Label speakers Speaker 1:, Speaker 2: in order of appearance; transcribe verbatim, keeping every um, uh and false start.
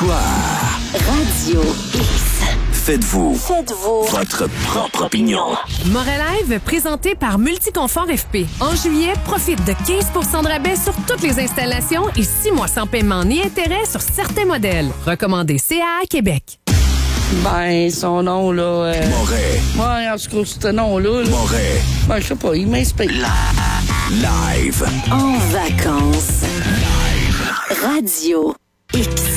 Speaker 1: Choix.
Speaker 2: Radio X.
Speaker 1: Faites-vous.
Speaker 2: Faites-vous.
Speaker 1: Votre propre opinion.
Speaker 3: Morelive, présenté par Multiconfort F P. En juillet, profite de quinze pour cent de rabais sur toutes les installations et six mois sans paiement ni intérêt sur certains modèles. Recommandé C A A Québec.
Speaker 4: Ben, son nom, là... Euh...
Speaker 1: Moret.
Speaker 4: Ouais, en tout cas, ce nom-là... Là...
Speaker 1: Moret.
Speaker 4: Ben, je sais pas, il m'inspire.
Speaker 1: Live.
Speaker 2: En vacances.
Speaker 1: Live.
Speaker 2: Radio X.